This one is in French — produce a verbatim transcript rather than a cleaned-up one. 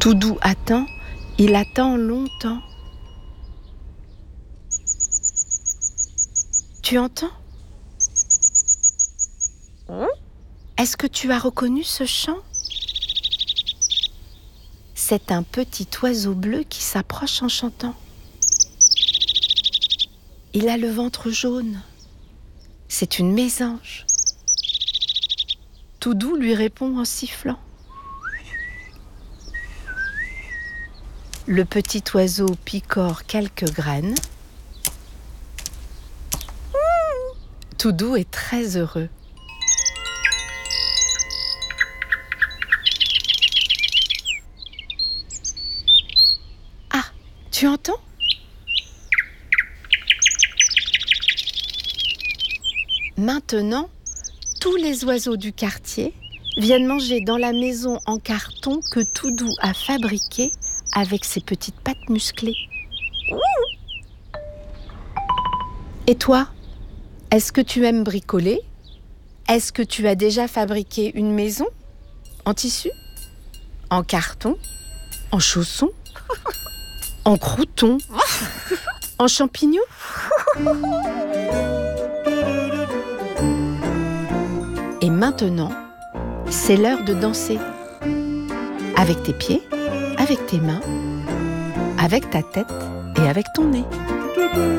Toudou attend, il attend longtemps. Tu entends ? Est-ce que tu as reconnu ce chant ? C'est un petit oiseau bleu qui s'approche en chantant. Il a le ventre jaune. C'est une mésange. Toudou lui répond en sifflant. Le petit oiseau picore quelques graines. Toudou est très heureux. Ah, tu entends ? Maintenant, tous les oiseaux du quartier viennent manger dans la maison en carton que Toudou a fabriquée avec ses petites pattes musclées. Et toi ? Est-ce que tu aimes bricoler ? Est-ce que tu as déjà fabriqué une maison ? En tissu ? En carton ? En chaussons ? En croûtons ? En champignons ? Et maintenant, c'est l'heure de danser. Avec tes pieds, avec tes mains, avec ta tête et avec ton nez.